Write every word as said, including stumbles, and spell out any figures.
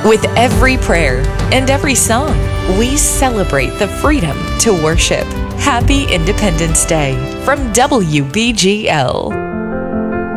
With every prayer and every song, we celebrate the freedom to worship. Happy Independence Day from W B G L.